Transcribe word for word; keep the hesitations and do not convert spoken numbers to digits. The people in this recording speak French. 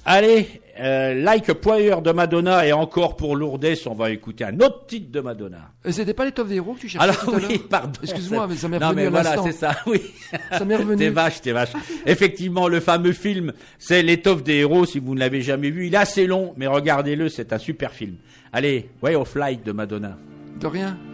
Allez, euh, Like a Prayer de Madonna et encore pour Lourdes, on va écouter un autre titre de Madonna. Et c'était pas l'étoffe des héros que tu cherchais Alors tout à oui, l'heure pardon. Excuse-moi, mais ça m'est Non revenu mais à voilà, l'instant. c'est ça, oui. Ça m'est revenu. T'es vache, t'es vache. Effectivement, le fameux film, c'est L'étoffe des héros, si vous ne l'avez jamais vu. Il est assez long, mais regardez-le, c'est un super film. Allez, Way of Light de Madonna. De rien.